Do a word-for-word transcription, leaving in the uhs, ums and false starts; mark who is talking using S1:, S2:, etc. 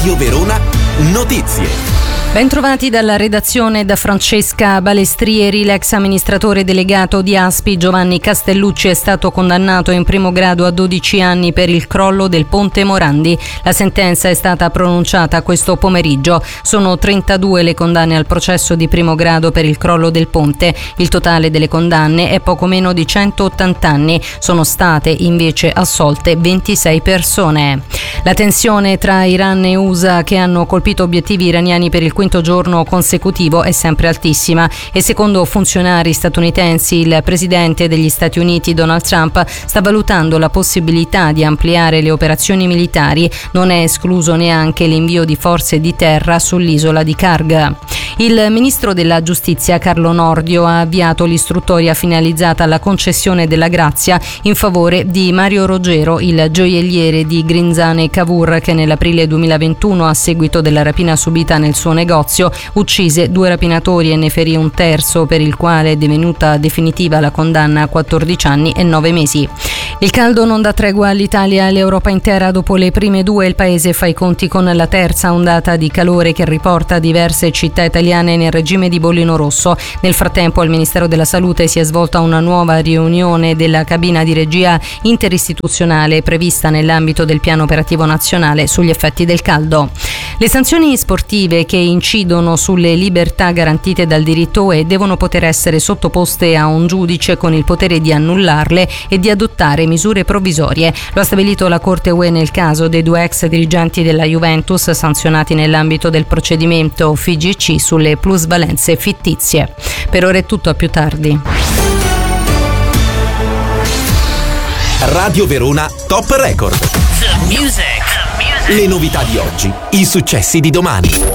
S1: Radio Verona Notizie.
S2: Bentrovati dalla redazione da Francesca Balestrieri. L'ex amministratore delegato di Aspi Giovanni Castellucci è stato condannato in primo grado a dodici anni per il crollo del ponte Morandi. La sentenza è stata pronunciata questo pomeriggio. Sono trentadue le condanne al processo di primo grado per il crollo del ponte. Il totale delle condanne è poco meno di centottanta anni. Sono state invece assolte ventisei persone. La tensione tra Iran e U S A, che hanno colpito obiettivi iraniani per il quinto giorno consecutivo, è sempre altissima e secondo funzionari statunitensi il presidente degli Stati Uniti Donald Trump sta valutando la possibilità di ampliare le operazioni militari. Non è escluso neanche l'invio di forze di terra sull'isola di Karg. Il ministro della giustizia Carlo Nordio ha avviato l'istruttoria finalizzata alla concessione della grazia in favore di Mario Roggero, il gioielliere di Grinzane Cavour, che nell'aprile duemilaventuno, a seguito della rapina subita nel suo negozio, uccise due rapinatori e ne ferì un terzo, per il quale è divenuta definitiva la condanna a quattordici anni e nove mesi. Il caldo non dà tregua all'Italia e all'Europa intera. Dopo le prime due, il paese fa i conti con la terza ondata di calore che riporta diverse città italiane nel regime di bollino rosso. Nel frattempo al Ministero della Salute si è svolta una nuova riunione della cabina di regia interistituzionale prevista nell'ambito del piano operativo nazionale sugli effetti del caldo. Le sanzioni sportive che incidono sulle libertà garantite dal diritto U E devono poter essere sottoposte a un giudice con il potere di annullarle e di adottare misure provvisorie. Lo ha stabilito la Corte U E nel caso dei due ex dirigenti della Juventus sanzionati nell'ambito del procedimento F I G C sulle plusvalenze fittizie. Per ora è tutto, a più tardi.
S1: Radio Verona Top Record.
S3: The music. The music.
S1: Le novità di oggi, i successi di domani.